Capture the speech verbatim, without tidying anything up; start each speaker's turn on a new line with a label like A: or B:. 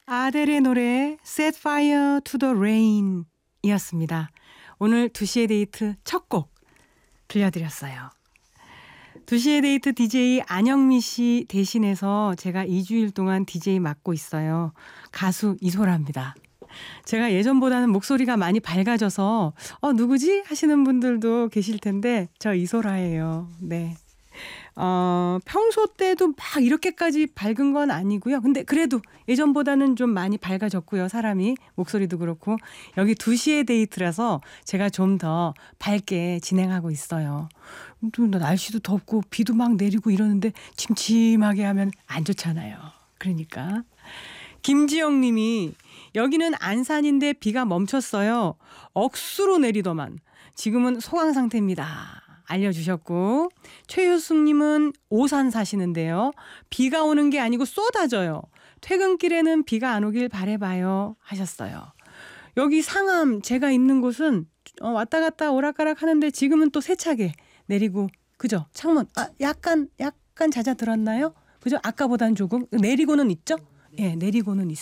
A: 아델의 노래 Set Fire to the Rain 이었습니다. 오늘 두 시의 데이트 첫 곡 들려드렸어요. 두 시의 데이트 디제이 안영미 씨 대신해서 제가 이 주일 동안 디제이 맡고 있어요. 가수 이소라입니다. 제가 예전보다는 목소리가 많이 밝아져서 어 누구지? 하시는 분들도 계실 텐데 저 이소라예요. 네. 어, 평소 때도 막 이렇게까지 밝은 건 아니고요. 근데 그래도 예전보다는 좀 많이 밝아졌고요. 사람이 목소리도 그렇고 여기 두 시의 데이트라서 제가 좀 더 밝게 진행하고 있어요. 또 날씨도 덥고 비도 막 내리고 이러는데 침침하게 하면 안 좋잖아요. 그러니까 김지영 님이 여기는 안산인데 비가 멈췄어요. 억수로 내리더만 지금은 소강 상태입니다. 알려주셨고 최효숙님은 오산 사시는데요. 비가 오는 게 아니고 쏟아져요. 퇴근길에는 비가 안 오길 바라봐요 하셨어요. 여기 상암 제가 있는 곳은 어, 왔다 갔다 오락가락 하는데 지금은 또 세차게 내리고 그죠? 창문 아, 약간 약간 잦아들었나요? 그죠? 아까보단 조금 내리고는 있죠? 예, 내리고는 있어요.